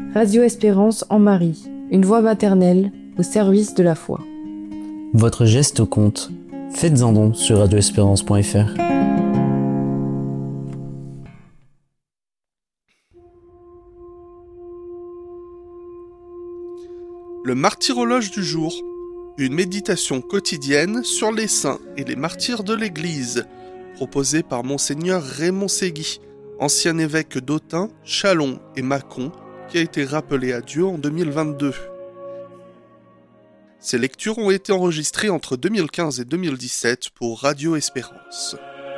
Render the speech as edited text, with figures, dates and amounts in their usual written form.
Radio Espérance en Marie, une voix maternelle au service de la foi. Votre geste compte. Faites-en don sur radioespérance.fr. Le martyrologe du jour, une méditation quotidienne sur les saints et les martyrs de l'Église, proposée par Monseigneur Raymond Ségui, ancien évêque d'Autun, Châlons et Mâcon, qui a été rappelé à Dieu en 2022. Ces lectures ont été enregistrées entre 2015 et 2017 pour Radio Espérance.